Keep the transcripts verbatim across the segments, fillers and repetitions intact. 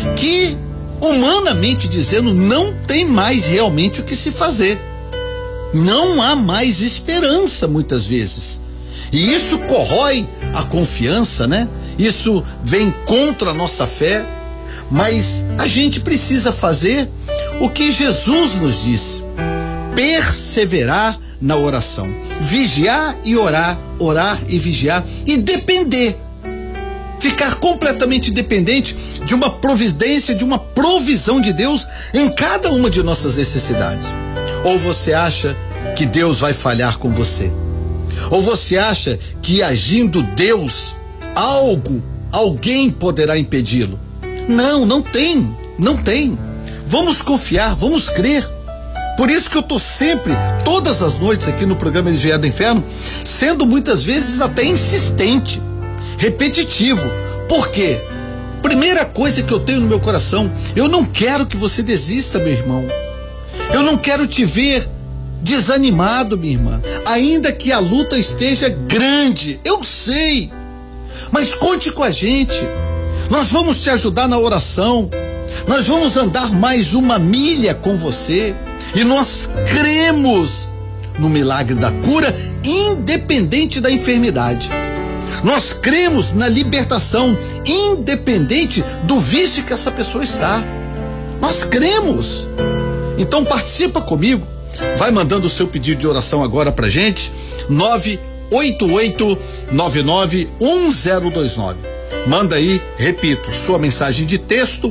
que, humanamente dizendo, não tem mais realmente o que se fazer. Não há mais esperança muitas vezes. E isso corrói a confiança, né? Isso vem contra a nossa fé, mas a gente precisa fazer o que Jesus nos disse: perseverar na oração, vigiar e orar, orar e vigiar e depender, ficar completamente dependente de uma providência, de uma provisão de Deus em cada uma de nossas necessidades. Ou você acha que Deus vai falhar com você? Ou você acha que agindo Deus, algo, alguém poderá impedi-lo? Não, não tem, não tem. Vamos confiar, vamos crer. Por isso que eu tô sempre, todas as noites aqui no programa Desviado do Inferno, sendo muitas vezes até insistente, repetitivo. Por quê? Primeira coisa que eu tenho no meu coração, eu não quero que você desista, meu irmão. Eu não quero te ver desanimado, minha irmã, ainda que a luta esteja grande, eu sei, mas conte com a gente. Nós vamos te ajudar na oração, nós vamos andar mais uma milha com você, e nós cremos no milagre da cura, independente da enfermidade. Nós cremos na libertação, independente do vício que essa pessoa está. Nós cremos. Então participa comigo, vai mandando o seu pedido de oração agora pra gente, nove oito oito nove nove um zero dois nove. Manda aí, repito, sua mensagem de texto,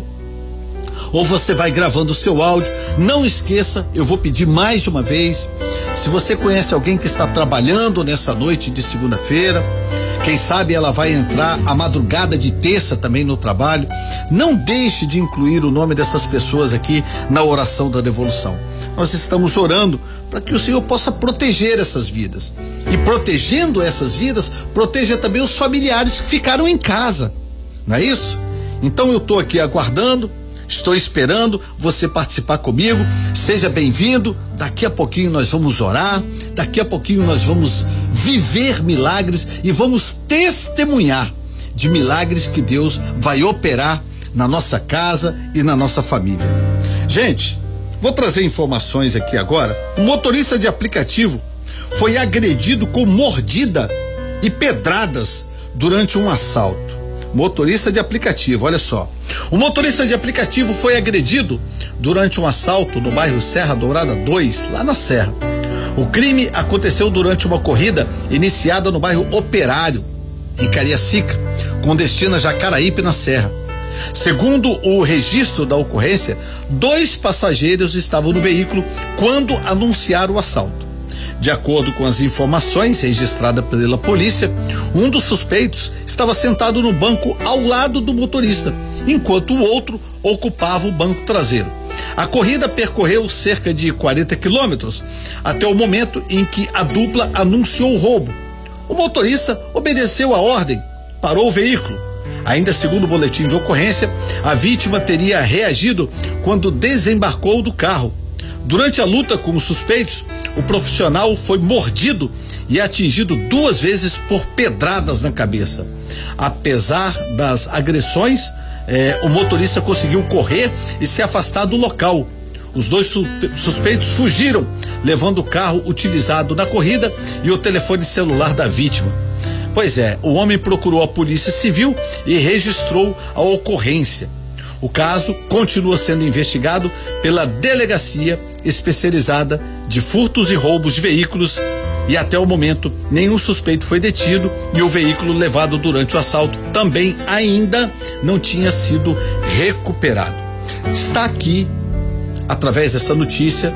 ou você vai gravando o seu áudio. Não esqueça, eu vou pedir mais uma vez, se você conhece alguém que está trabalhando nessa noite de segunda-feira, quem sabe ela vai entrar a madrugada de terça também no trabalho, não deixe de incluir o nome dessas pessoas aqui na oração da devolução. Nós estamos orando para que o Senhor possa proteger essas vidas. E protegendo essas vidas, proteja também os familiares que ficaram em casa. Não é isso? Então eu estou aqui aguardando, estou esperando você participar comigo. Seja bem-vindo. Daqui a pouquinho nós vamos orar, daqui a pouquinho nós vamos viver milagres e vamos testemunhar de milagres que Deus vai operar na nossa casa e na nossa família. Gente, vou trazer informações aqui agora. Um motorista de aplicativo foi agredido com mordida e pedradas durante um assalto. Motorista de aplicativo, olha só. O motorista de aplicativo foi agredido durante um assalto no bairro Serra Dourada dois, lá na Serra. O crime aconteceu durante uma corrida iniciada no bairro Operário, em Cariacica, com destino a Jacaraípe, na Serra. Segundo o registro da ocorrência, dois passageiros estavam no veículo quando anunciaram o assalto. De acordo com as informações registradas pela polícia, um dos suspeitos estava sentado no banco ao lado do motorista, enquanto o outro ocupava o banco traseiro. A corrida percorreu cerca de quarenta quilômetros até o momento em que a dupla anunciou o roubo. O motorista obedeceu a ordem, parou o veículo. Ainda segundo o boletim de ocorrência, a vítima teria reagido quando desembarcou do carro. Durante a luta com os suspeitos, o profissional foi mordido e atingido duas vezes por pedradas na cabeça. Apesar das agressões, eh, o motorista conseguiu correr e se afastar do local. Os dois su- suspeitos fugiram, levando o carro utilizado na corrida e o telefone celular da vítima. Pois é, o homem procurou a Polícia Civil e registrou a ocorrência. O caso continua sendo investigado pela Delegacia Especializada de Furtos e Roubos de Veículos e até o momento nenhum suspeito foi detido e o veículo levado durante o assalto também ainda não tinha sido recuperado. Está aqui, através dessa notícia,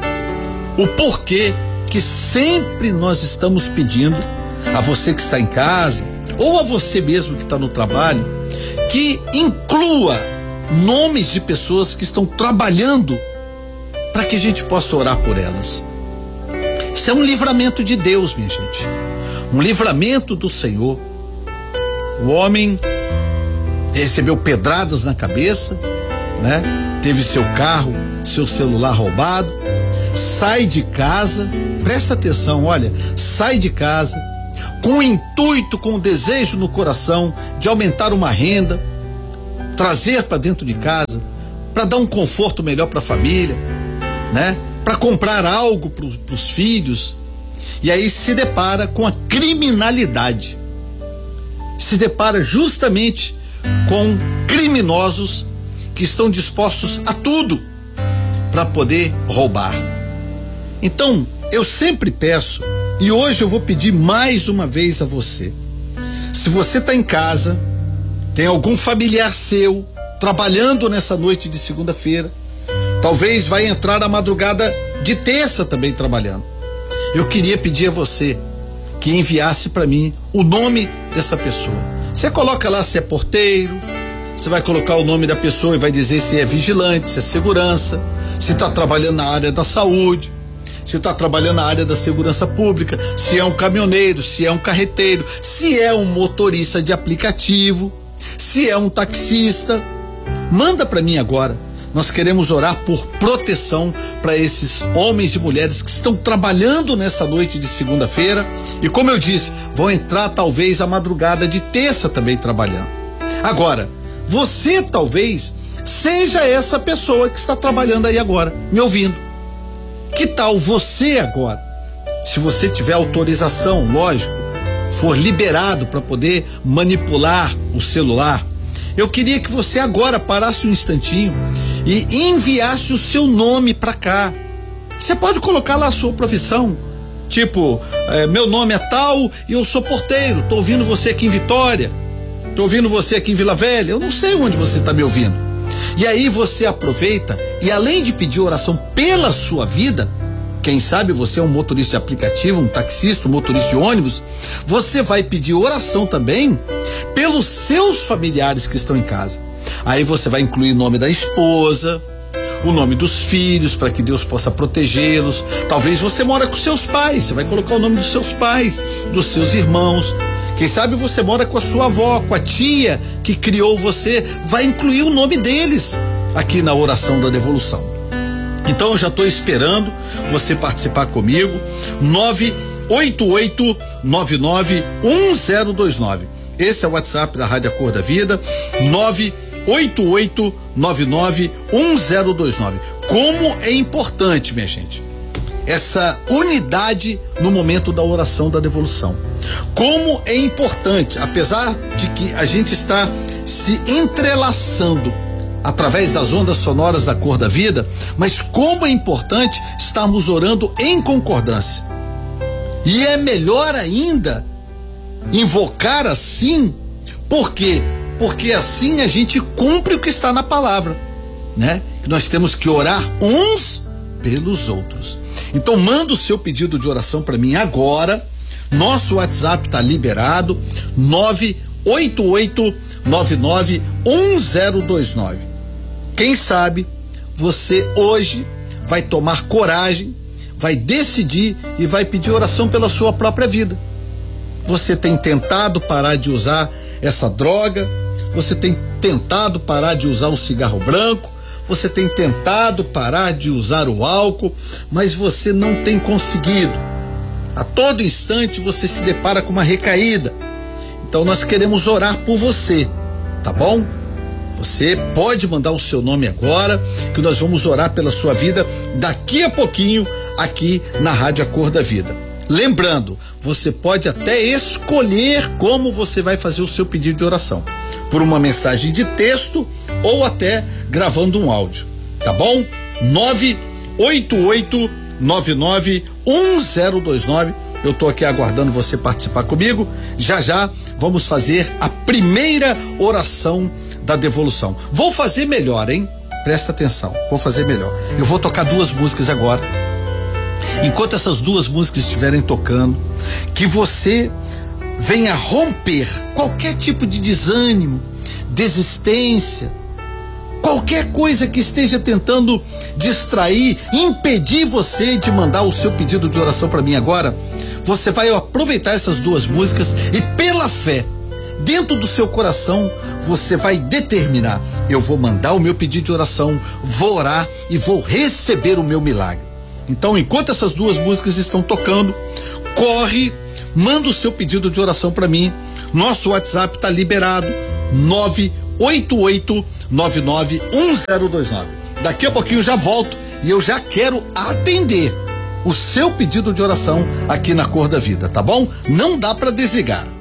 o porquê que sempre nós estamos pedindo a você que está em casa ou a você mesmo que está no trabalho, que inclua nomes de pessoas que estão trabalhando para que a gente possa orar por elas. Isso é um livramento de Deus, minha gente, um livramento do Senhor. O homem recebeu pedradas na cabeça, né? Teve seu carro, seu celular roubado, sai de casa, presta atenção, olha, sai de casa com o intuito, com o desejo no coração de aumentar uma renda, trazer para dentro de casa, para dar um conforto melhor para a família, né? Para comprar algo para os filhos, e aí se depara com a criminalidade, se depara justamente com criminosos que estão dispostos a tudo para poder roubar. Então, eu sempre peço, e hoje eu vou pedir mais uma vez a você, se você está em casa, tem algum familiar seu trabalhando nessa noite de segunda-feira, talvez vai entrar a madrugada de terça também trabalhando, eu queria pedir a você que enviasse para mim o nome dessa pessoa. Você coloca lá se é porteiro, você vai colocar o nome da pessoa e vai dizer se é vigilante, se é segurança, se está trabalhando na área da saúde, se está trabalhando na área da segurança pública, se é um caminhoneiro, se é um carreteiro, se é um motorista de aplicativo, se é um taxista. Manda para mim agora. Nós queremos orar por proteção para esses homens e mulheres que estão trabalhando nessa noite de segunda-feira e, como eu disse, vão entrar talvez a madrugada de terça também trabalhando. Agora, você talvez seja essa pessoa que está trabalhando aí agora, me ouvindo. Que tal você agora, se você tiver autorização, lógico, for liberado para poder manipular o celular, eu queria que você agora parasse um instantinho e enviasse o seu nome para cá. Você pode colocar lá a sua profissão, tipo, é, meu nome é tal e eu sou porteiro, tô ouvindo você aqui em Vitória, tô ouvindo você aqui em Vila Velha, eu não sei onde você tá me ouvindo. E aí você aproveita e, além de pedir oração pela sua vida, quem sabe você é um motorista de aplicativo, um taxista, um motorista de ônibus, você vai pedir oração também pelos seus familiares que estão em casa. Aí você vai incluir o nome da esposa, o nome dos filhos, para que Deus possa protegê-los. Talvez você mora com seus pais, você vai colocar o nome dos seus pais, dos seus irmãos. Quem sabe você mora com a sua avó, com a tia que criou você, vai incluir o nome deles aqui na oração da devolução. Então eu já estou esperando você participar comigo. nove oito oito nove nove um zero dois nove. Esse é o WhatsApp da Rádio A Cor da Vida. nove oito oito nove nove um zero dois nove. Como é importante, minha gente, essa unidade no momento da oração da devolução. Como é importante, apesar de que a gente está se entrelaçando através das ondas sonoras da Cor da Vida, mas como é importante estarmos orando em concordância. E é melhor ainda invocar assim, por quê? Porque assim a gente cumpre o que está na palavra, né? Que nós temos que orar uns pelos outros. Então manda o seu pedido de oração para mim agora. Nosso WhatsApp está liberado, nove oito oito nove nove um zero dois nove. Quem sabe você hoje vai tomar coragem, vai decidir e vai pedir oração pela sua própria vida. Você tem tentado parar de usar essa droga, você tem tentado parar de usar o cigarro branco, você tem tentado parar de usar o álcool, mas você não tem conseguido. A todo instante você se depara com uma recaída. Então nós queremos orar por você, tá bom? Você pode mandar o seu nome agora, que nós vamos orar pela sua vida daqui a pouquinho aqui na Rádio A Cor da Vida. Lembrando, você pode até escolher como você vai fazer o seu pedido de oração, por uma mensagem de texto ou até gravando um áudio, tá bom? nove oito oito nove nove um zero dois nove. Eu tô aqui aguardando você participar comigo. Já já vamos fazer a primeira oração da devolução. Vou fazer melhor, hein? Presta atenção, vou fazer melhor. Eu vou tocar duas músicas agora. Enquanto essas duas músicas estiverem tocando, que você venha romper qualquer tipo de desânimo, desistência, qualquer coisa que esteja tentando distrair, impedir você de mandar o seu pedido de oração para mim agora. Você vai aproveitar essas duas músicas e, pela fé, dentro do seu coração, você vai determinar: eu vou mandar o meu pedido de oração, vou orar e vou receber o meu milagre. Então, enquanto essas duas músicas estão tocando, corre, manda o seu pedido de oração para mim. Nosso WhatsApp está liberado, nove oito oito nove nove um zero dois nove. Daqui a pouquinho eu já volto e eu já quero atender o seu pedido de oração aqui na Cor da Vida, tá bom? Não dá para desligar.